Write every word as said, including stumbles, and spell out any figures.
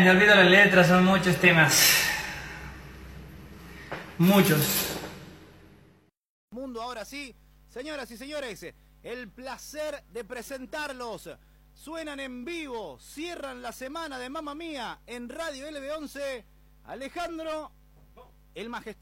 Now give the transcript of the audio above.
me olvido las letras, son muchos temas. Muchos. Mundo, ahora sí, señoras y señores, el placer de presentarlos. Suenan en vivo, cierran la semana de Mamma Mía en Radio L B once. Alejandro, el majestuoso.